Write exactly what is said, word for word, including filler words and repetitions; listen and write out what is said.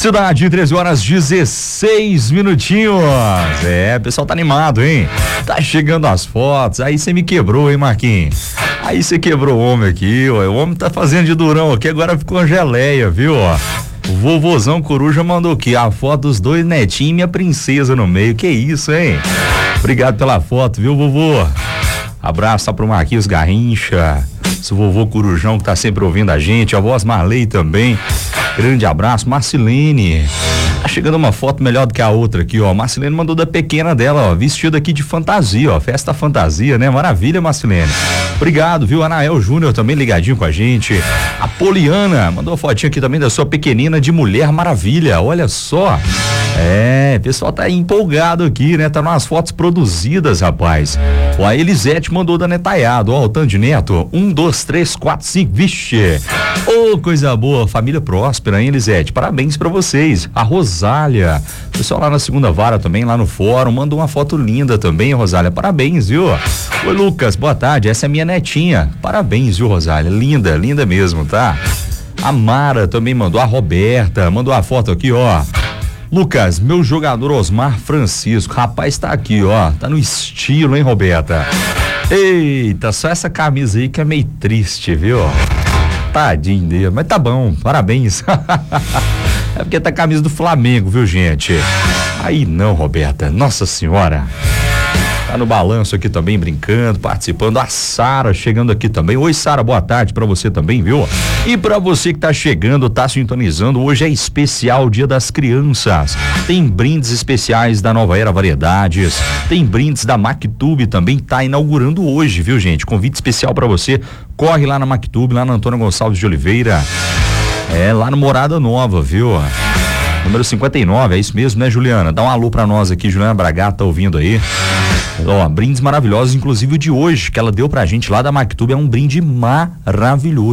Cidade, treze horas dezesseis minutinhos. É, o pessoal tá animado, hein? Tá chegando as fotos. Aí você me quebrou, hein, Marquinhos? Aí você quebrou o homem aqui, ó. O homem tá fazendo de durão aqui, agora ficou uma geleia, viu, ó? O vovozão Coruja mandou aqui a foto dos dois netinhos e minha princesa no meio. Que isso, hein? Obrigado pela foto, viu, vovô? Abraço pro Marquinhos Garrincha, seu vovô Corujão que tá sempre ouvindo a gente, a voz Marley também. Grande abraço, Marcilene. Tá chegando uma foto melhor do que a outra aqui, ó. Marcilene mandou da pequena dela, ó, vestida aqui de fantasia, ó. Festa fantasia, né? Maravilha, Marcilene. Obrigado, viu? Anael Júnior também ligadinho com a gente. A Poliana mandou uma fotinha aqui também da sua pequenina de Mulher Maravilha. Olha só. É, o pessoal tá empolgado aqui, né? Tá nas fotos produzidas, rapaz. Ó, a Elisete mandou da Netaiado, ó, o Tandy Neto. Um, dois, três, quatro, cinco. Vixe. Ô, oh, coisa boa. Família próspera, hein, Elisete? Parabéns pra vocês. A Rosália. Pessoal lá na segunda vara também, lá no fórum, mandou uma foto linda também, Rosália. Parabéns, viu? Oi, Lucas, boa tarde. Essa é minha netinha. Parabéns, viu, Rosália? Linda, linda mesmo, tá? A Mara também mandou. A Roberta mandou a foto aqui, ó. Lucas, meu jogador Osmar Francisco, rapaz, tá aqui, ó, tá no estilo, hein, Roberta? Eita, só essa camisa aí que é meio triste, viu? Tadinho dele, mas tá bom, parabéns. É porque tá a camisa do Flamengo, viu, gente? Aí não, Roberta, nossa senhora. Tá no balanço aqui também, brincando, participando. A Sara chegando aqui também. Oi, Sara, boa tarde pra você também, viu? E pra você que tá chegando, tá sintonizando, hoje é especial Dia das Crianças. Tem brindes especiais da Nova Era Variedades. Tem brindes da Mactube também, tá inaugurando hoje, viu, gente? Convite especial pra você. Corre lá na Mactube, lá na Antônio Gonçalves de Oliveira. É, lá no Morada Nova, viu? Número cinquenta e nove, é isso mesmo, né, Juliana? Dá um alô pra nós aqui, Juliana Bragata, tá ouvindo aí. Ó, brindes maravilhosos, inclusive o de hoje, que ela deu pra gente lá da Mactube, é um brinde maravilhoso.